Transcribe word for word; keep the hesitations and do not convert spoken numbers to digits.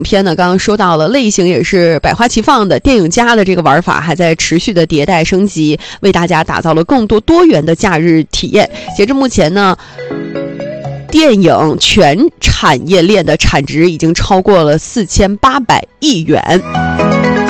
片呢，刚刚说到了类型也是百花齐放的，电影家的这个玩法还在持续的迭代升级，为大家打造了更多多元的假日体验。截至目前呢，电影全产业链的产值已经超过了四千八百亿元。